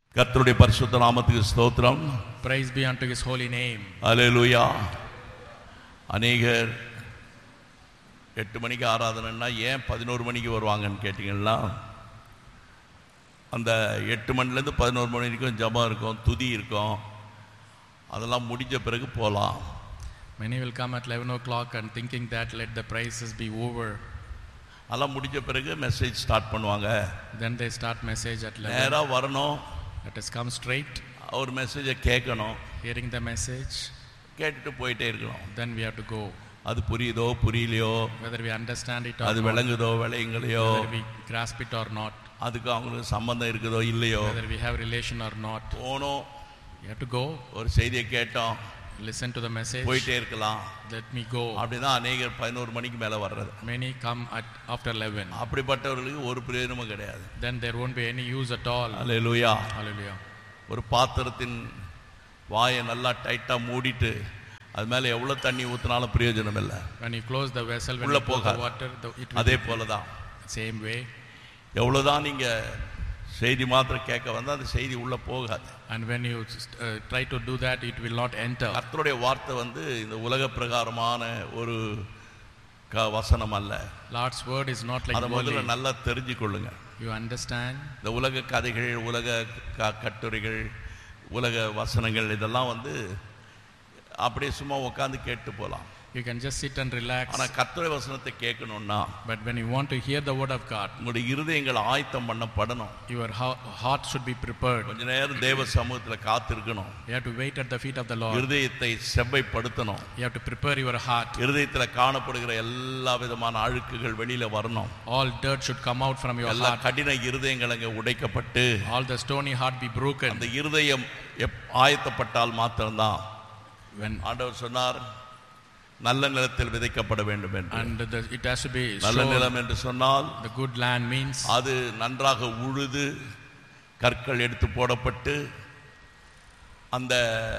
கர்த்தருடைய பரிசுத்த நாமத்துக்கு ஸ்தோத்திரம். Praise be unto his holy name. அல்லேலூயா. அநேகர் 8 மணிக்கு ஆராதனைன்னா ஏன் 11 மணிக்கு வருவாங்கன்னு கேட்டிங்கன்னா, அந்த 8 மணிலேருந்து 11 மணி வரைக்கும் ஜெபம் இருக்கும், துதி இருக்கும். அதெல்லாம் முடிஞ்ச பிறகு போகலாம். Many will come at 11 o'clock and thinking that let the praises be over. அதெல்லாம் முடிஞ்ச பிறகு மெசேஜ் ஸ்டார்ட் பண்ணுவாங்க. Then they start message at 11. நேராக வரணும். Let us come straight. ஒரு மெசேஜை கேட்கணும். Hearing the message. கேட்டுட்டு போயிட்டே இருக்கணும். Then we have to go. அது புரியுதோ புரியலையோ, Whether we understand it or அது not. விளங்குதோ விளையுங்களையோ, Whether we grasp it or not. அதுக்கு அவங்களுக்கு சம்பந்தம் இருக்குதோ இல்லையோ, Whether we have relation or not. போனோம், We have to go. ஒரு செய்தியை கேட்டோம், Listen to the message. போயிட்டே இருக்கலாம். Let me go. அப்படிதான் அநேகர் 11 மணிக்கு மேலே வர்றது. Many come after 11. அப்படிப்பட்டவர்களுக்கு ஒரு பிரயோஜனமும் கிடையாது. Then there won't be any use at all. Hallelujah. Hallelujah. ஒரு பாத்திரத்தின் வாயை நல்லா டைட்டா மூடிட்டு அது மேலே எவ்வளோ தண்ணி ஊற்றினாலும் பிரயோஜனம் இல்லை. When you close the vessel, when உள்ள you pour the போகாது. water, it will அதே போல தான் same way. எவ்வளோதான் நீங்கள் செய்தி மாத்திரம் கேட்க வந்தால் அந்த செய்தி உள்ளே போகாது. And when you try to do that, it will not enter. கர்த்தருடைய வார்த்தை இந்த உலக பிரகாரமான ஒரு வசனம் அல்ல. Lord's word is not like அதை முதல்ல worldly. நல்லா தெரிஞ்சுக்கொள்ளுங்க. You understand? இந்த உலக கதைகள், உலக கட்டுரைகள், உலக வசனங்கள் இதெல்லாம் அப்படியே சும்மா உட்காந்து கேட்டு போகலாம். You can just sit and relax. ஆனால் கர்த்தருடைய வசனத்தை கேட்கணும்னா, But when you want to hear the word of God, உங்களுடைய இருதயங்கள் ஆயத்தம் பண்ணப்படணும். your heart should be prepared. கொஞ்ச நேரம் தேவ சமூகத்தில் காத்திருக்கணும். You have to wait at the feet of the Lord. இருதயத்தை செவ்வைப்படுத்தணும். You have to prepare your heart. இருதயத்தில் காணப்படுகிற எல்லா விதமான அழுக்குகள் வெளியில வரணும். All dirt should come out from your எல்லா heart. கடின இருதயங்கள் அங்கே உடைக்கப்பட்டு All the stony heart be broken. அந்த இருதயம் ஆயத்தப்பட்டால் மாத்திரம்தான். When ஆண்டவர் சொன்னார், நல்ல நிலத்தில் விதைக்கப்பட வேண்டும் என்று. and it has to be நல்ல sown. நிலம் என்று சொன்னால் The good land means அது நன்றாக உழுது கற்கள் எடுத்து போடப்பட்டு அந்த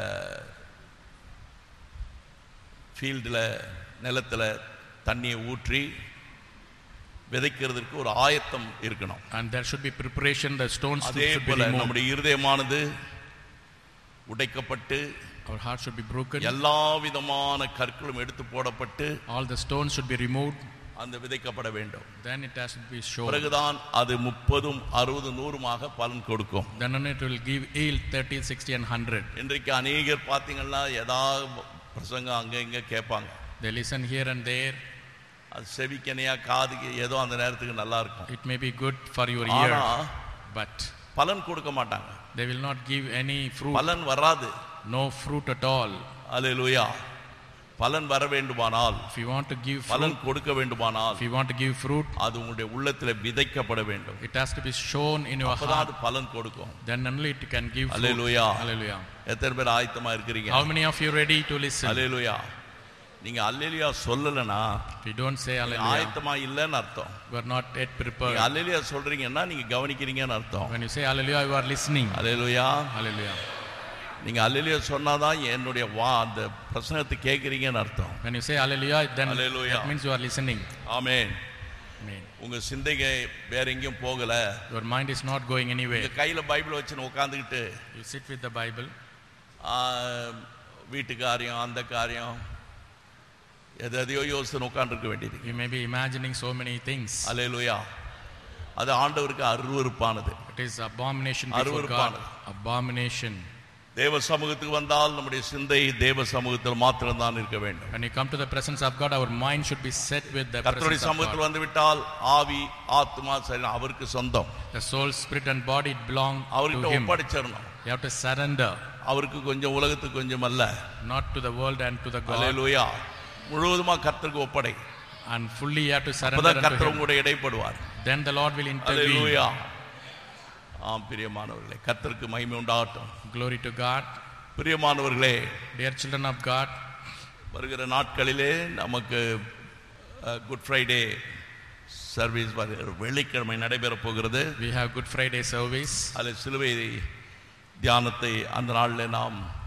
ஃபீல்டில் நிலத்தில் தண்ணியை ஊற்றி விதைக்கிறதுக்கு ஒரு ஆயத்தம் இருக்கணும். and there should be preparation. The stones அதே should be போல removed. நம்முடைய இருதயமானது உடைக்கப்பட்டு Our heart should be broken. எல்லா விதமான கற்களும் எடுத்து போடப்பட்டு All the stones should be removed. அந்த விதைக்கப்பட வேண்டும். Then it has to be sown. பிறகுதான் அது 30, 60, 100 பலன் கொடுக்கும். Then only it will give yield 30, 60 and 100. இன்றைக்கு அநேகர் பார்த்தீங்கன்னா ஏதாவது பிரசங்கம் அங்கே இங்கே கேட்பாங்க. They listen here and there. அது செவிக்கனையா காதுக்கு ஏதோ அந்த நேரத்துக்கு நல்லா இருக்கும். It may be good for your ஆனா ears, but பலன் கொடுக்க மாட்டாங்க. they will not give any fruit. பலன் வராது. No fruit at all. அல்லேலூயா. பலன் வர வேண்டுமானால், If you want to give பலன் fruit, கொடுக்க வேண்டுமானால், if you want to give fruit, அது உங்களுடைய உள்ளத்தில் விதைக்கப்பட வேண்டும். it has to be sown in your அப்பதான் heart. அது பலன் கொடுக்கும். Then only it can give fruit. Hallelujah. Hallelujah. எத்தனை பேர் ஆயத்தமா இருக்கிறீங்க? How many of you ready to listen? அல்லேலூயா. நீங்க அல்லேலூயா சொல்லலனா If you don't say hallelujah, ஆயத்தமா இல்லைன்னு அர்த்தம். you are not yet prepared. நீங்க அல்லேலூயா சொல்றீங்கன்னா நீங்க கவனிக்கிறீங்கன்னு அர்த்தம். When you say hallelujah, you are listening. Hallelujah. Hallelujah. நீங்க அல்லேலூயா சொன்னாதான் என்னுடைய அந்த பிரசங்கத்தை கேட்கறீங்கன்னு அர்த்தம். When you say hallelujah, then Hallelujah. that means you are listening. Amen. Amen. உங்க சிந்தையை வேற எங்கேயும் போகல. Your mind is not going anywhere. உங்க கையில பைபிள் வச்சுன்னு உட்கார்ந்துக்கிட்டு You sit with the Bible. வீட்டு காரியம், அந்த காரியம், எதையோ யோசித்து உட்கார்ந்துருக்க வேண்டியது. You may be imagining so many things. அல்லேலூயா. அது ஆண்டவருக்கு அருவருப்பானது. It is abomination before God. Abomination. தேவ சமூகத்துக்கு வந்தால் நம்முடைய சிந்தை தேவ சமூகத்தில் மாத்திரம்தான் இருக்க வேண்டும். When you come to the presence of God, our mind should be set with the கர்த்தருடைய presence of சமூகத்தில் God. வந்து விட்டால் ஆவி, ஆத்மா சரீரம் அவருக்கு சொந்தம். The soul, spirit and body belong அவர்கிட்ட to Him. ஒப்படைச்சிடணும். You have to surrender. அவருக்கு கொஞ்சம், உலகத்துக்கு கொஞ்சம் அல்ல. Not to the world and to the God. அல்லேலூயா. முழுவதுமா கர்த்தருக்கு ஒப்படை. And fully you have to surrender அப்பதான் unto கர்த்தர் Him. உங்களுடைய இடைப்படுவார். Then the Lord will intervene. அல்லேலூயா. ஆம் பிரியமானவர்களே, கர்த்தருக்கு மகிமை உண்டாகட்டும். Glory to God. பிரியமானவர்களே, Dear children of God, வருகிற நாட்களிலே நமக்கு குட் ஃப்ரைடே சர்வீஸ் வெள்ளிக்கிழமை நடைபெற போகிறது. we have Good Friday service. அதில் சிலுவை தியானத்தை அந்த நாளில் நாம்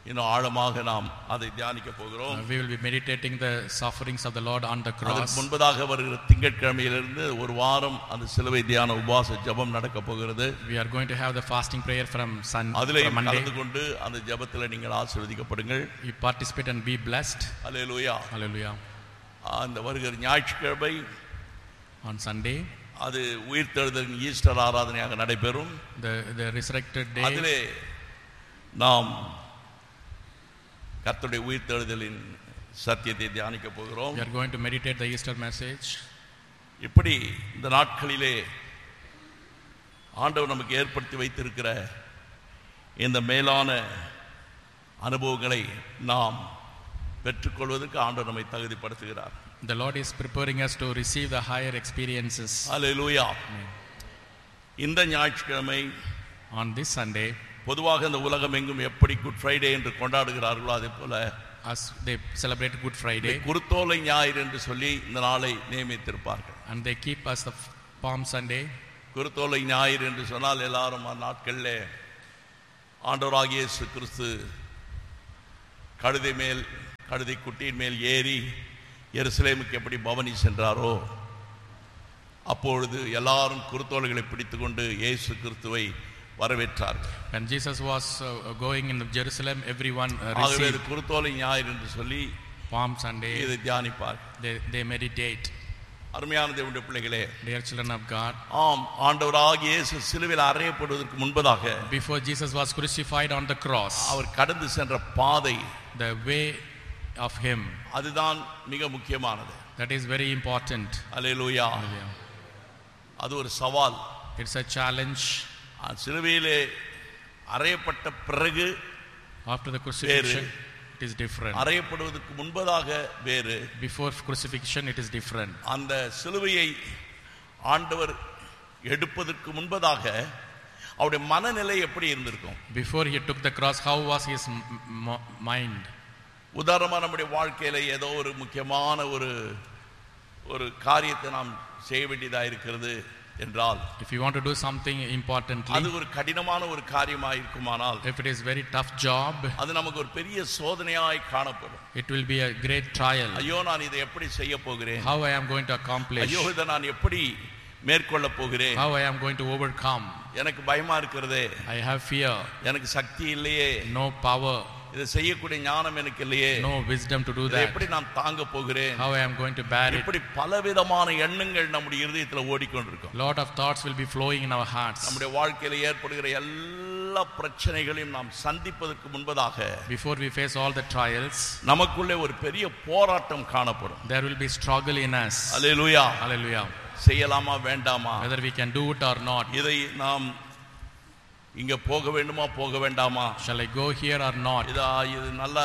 இன்னும் ஆழமாக நாம் அதை தியானிக்க போகிறோம். We will be meditating the sufferings of the Lord on the cross. அதற்கு முன்பதாக வருகிற திங்கட்கிழமையிலிருந்து ஒரு வாரம் அந்த சிலுவை தியான உபவாச ஜெபம் நடக்க போகிறது. We are going to have the fasting prayer from அதிலே Monday. கலந்து கொண்டு அந்த ஜெபத்தில் நீங்கள் ஆசீர்வதிக்கப்படுங்கள். You participate and be blessed. Hallelujah. Hallelujah. அந்த வருகிற ஞாயிற்றுக்கிழமை On Sunday, அது உயிர்த்தெழுதலின் ஈஸ்டர் ஆராதனையாக நடைபெறும். the resurrected day. அதிலே நாம் கர்த்தருடைய உயிர்த்தெழுதலின் சத்தியத்தை தியானிக்க போகிறோம். We are going to meditate the Easter message. இப்படி இந்த நாட்களிலே ஆண்டவர் நமக்கு ஏற்படுத்தி வைத்திருக்கிற இந்த மேலான அனுபவங்களை நாம் பெற்றுக்கொள்வதற்கு ஆண்டவர் நம்மை தகுதிப்படுத்துகிறார். The Lord is preparing us to receive the higher experiences. அல்லேலூயா. இந்த ஞாயிற்றுக்கிழமை On this Sunday, பொதுவாக இந்த உலகம் எங்கும் எப்படி குட் ஃப்ரைடே என்று கொண்டாடுகிறார்களோ அதே போல as they celebrate Good Friday, குருத்தோலை ஞாயிறு என்று சொல்லி இந்த நாளை நியமித்திருப்பார்கள். and they keep us the Palm Sunday. குருத்தோலை ஞாயிறு என்று சொன்னால் எல்லாரும் நாட்களில் ஆண்டவராகிய இயேசு கிறிஸ்து கழுதை குட்டியின் மேல் ஏறி எருசலேமுக்கு எப்படி பவனி சென்றாரோ அப்பொழுது எல்லாரும் குருத்தோலைகளை பிடித்து கொண்டு இயேசு கிறிஸ்துவை வரவேற்றார்கள். When Jesus was going in Jerusalem, everyone ஆகவே received குருத்தோலை ஞாயிறு என்று சொல்லி Palm Sunday. இதை தியானிப்பார். They meditate. அருமையான தேவனுடைய பிள்ளைகளே, Dear children of God, ஆம், ஆண்டவராகிய இயேசு சிலுவையில் அறையப்படுவதற்கு முன்பதாக before Jesus was crucified on the cross, அவர் கடந்து சென்ற பாதை, the way of him, அதுதான் மிக முக்கியமானது. that is very important. Hallelujah. Hallelujah. அது ஒரு சவால். It's a challenge. சிலுவையிலே அறையப்பட்ட பிறகு After the crucifixion, it is different. அறையப்படுவதற்கு முன்பதாக வேறு. Before crucifixion, it is different. அந்த சிலுவையை ஆண்டவர் எடுப்பதற்கு முன்பதாக அவருடைய மனநிலை எப்படி இருந்திருக்கும்? Before he took the cross, how was his mind? உதாரணமாக நம்முடைய வாழ்க்கையில ஏதோ ஒரு முக்கியமான ஒரு காரியத்தை நாம் செய்ய வேண்டியதாக இருக்கிறது என்றால், If you want to do something importantly, அது ஒரு கடினமான ஒரு காரியமாக இருக்குமானால், if it is very tough job, அது நமக்கு ஒரு பெரிய சோதனையாய் காணப்படும். it will be a great trial. ஐயோ, நான் இதை எப்படி செய்ய போகிறேன்? How I am going to accomplish? ஐயோ, இதை நான் எப்படி மேற்கொள்ள போகிறேன்? How I am going to overcome? எனக்கு பயமா இருக்கிறதே, I have fear, எனக்கு சக்தி இல்லையே, no power, இதை செய்யக்கூடிய ஞானம் எனக்கு இல்லையே, no wisdom to do இதை that. எப்படி நான் தாங்க போகிறேன்? How I am going to bear it? இப்படி பலவிதமான எண்ணங்கள் நம்முடைய இருதயத்துல ஓடிக்கொண்டிருக்கும். Lot of thoughts will be flowing in our hearts. நம்முடைய வாழ்க்கையில ஏற்படுகிற எல்லா பிரச்சனைகளையும் நாம் சந்திப்பதற்கு முன்பதாக, Before we face all the trials, நமக்குள்ளே ஒரு பெரிய போராட்டம் காணப்படும். there will be struggle in us. Hallelujah. Hallelujah. செய்யலாமா வேண்டாமா, Whether we can do it or not. இதை நாம் இங்க போக வேண்டுமா போக வேண்டாமா, Shall I go here or not? இது நல்லா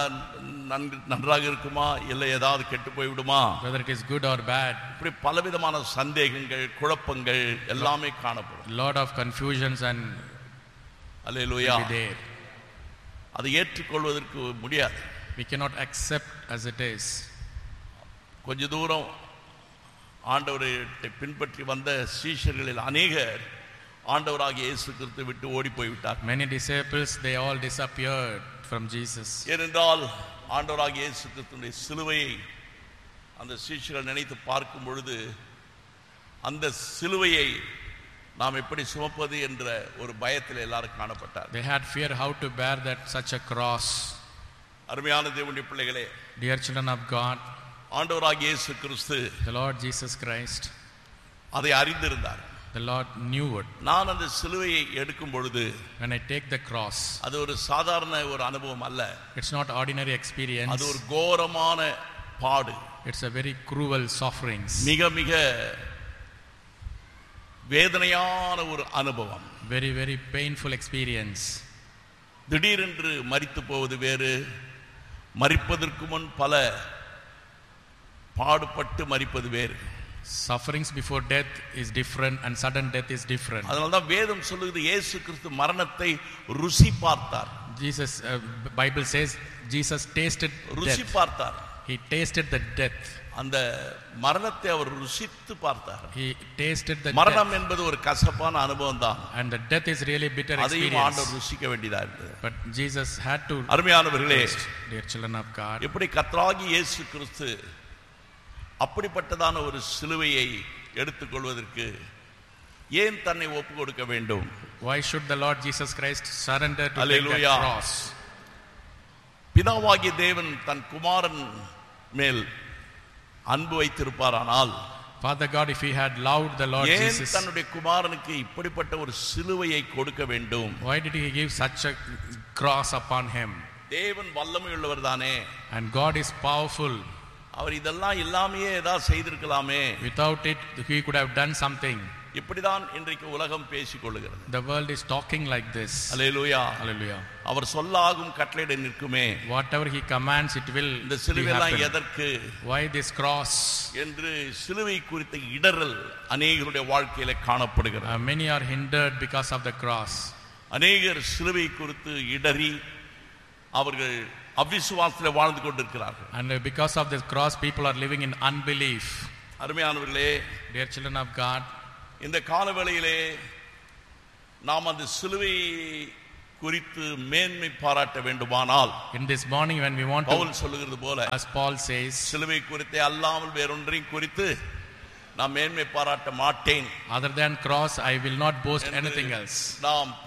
நன்றாக இருக்குமா இல்லை ஏதாவது கெட்டு போய்விடுமா, Whether it is good or bad. இப்படி பலவிதமான சந்தேகங்கள் குழப்பங்கள் எல்லாமே காணப்படும். Lot of confusions and hallelujah. will be there. அதை ஏற்றுக்கொள்வதற்கு முடியாது. We cannot accept as it is. கொஞ்ச தூரம் ஆண்டவரை பின்பற்றி வந்த சீஷர்களில் அநேகர் ஆண்டவராகிய இயேசு கிறிஸ்துவை விட்டு ஓடி போய்விட்டார். Many disciples, they all disappeared from Jesus. ஏனென்றால் ஆண்டவராகிய இயேசு கிறிஸ்துவின் சிலுவையை அந்த சீஷர்கள் நினைத்து பார்க்கும் பொழுது அந்த சிலுவையை நாம் எப்படி சுமப்பது என்ற ஒரு பயத்தில் எல்லாரும் காணப்பட்டார். They had fear how to bear that such a cross. அருமையான தேவனுடைய பிள்ளைகளே, Dear children of God, ஆண்டவராகிய இயேசு கிறிஸ்து, the Lord Jesus Christ, அதை அறிந்திருந்தார். the Lord knew it. நான் அந்த சிலுவையை எடுக்கும் பொழுது, When I take the cross, அது ஒரு சாதாரண ஒரு அனுபவம் அல்ல, it's not ordinary experience. அது ஒரு கோரமான பாடு, It's a very cruel sufferings. மிக மிக வேதனையான ஒரு அனுபவம். Very, very painful experience. திடீரென்று மரித்து போவது வேறு, மரிப்பதற்கு முன் பல பாடுபட்டு மரிப்பது வேறு. Sufferings before death is different and sudden death is different. அதனால்தான் வேதம் சொல்லுகிறது இயேசு கிறிஸ்து மரணத்தை ருசி பார்த்தார். Bible says Jesus tasted ருசி death. பார்த்தார். He tasted the death. அந்த மரணத்தை அவர் ருசித்து பார்த்தார். He tasted the மரணம் death. என்பது ஒரு கசப்பான அனுபவம் தான். And the death is really bitter அதையும் experience. ஆண்டவர் ருசிக்க வேண்டியதா இருந்தது. But Jesus had to அருமையானவர்களே, taste, dear children of God. எப்படி கர்த்தராகிய இயேசு கிறிஸ்து அப்படிப்பட்டதான ஒரு சிலுவையை எடுத்துக்கொள்வதற்கு ஏன் தன்னை ஒப்பு கொடுக்க வேண்டும்? Why should the Lord Jesus Christ surrender to take Hallelujah. that cross? பிதாவாகிய தேவன் தன் குமாரன் மேல் அன்பு வைத்திருப்பாரானால், Father God, if he had loved the Lord ஏன் Jesus, தன்னுடைய குமாரனுக்கு இப்படிப்பட்ட ஒரு சிலுவையை கொடுக்க வேண்டும்? why did he give such a cross upon him? தேவன் வல்லமை உள்ளவர் தானே, And God is powerful. அவர் இதெல்லாம் இல்லாமையே ஏதாவது செய்திருக்கலாமே. Without it, he could have done something. இப்படிதான் இன்றைக்கு உலகம் பேசிக் கொள்ளுகிறது. The world is talking like this. Hallelujah. Hallelujah. அவர் சொல்லாகும் கட்டளையிட நிற்குமே. Whatever he commands, it will இந்த be சிலுவையெல்லாம் happen. எதற்கு Why this cross? என்று சிலுவை குறித்த இடறல் அநேகருடைய வாழ்க்கையில காணப்படுகிறது. Many are hindered because of the cross. அநேகர் சிலுவை குறித்து இடறி அவர்கள் அவிசுவாசத்தில் வாழ்ந்து கொண்டிருக்கிறார்கள். And because of this cross, people are living in unbelief. அருமையானவர்களே, Dear children of God, இந்த காலவேளையிலே நாம் அந்த சிலுவை குறித்து மேன்மை பாராட்ட வேண்டுமானால், in this morning when we want Pavul to, சொல்லுகிறது போல, as Paul says, சிலுவை குறித்தே அல்லாமல் வேறொன்றையும் குறித்து நான் மேன்மை பாராட்ட மாட்டேன் other than cross, I will not boast என்று anything else. நாம்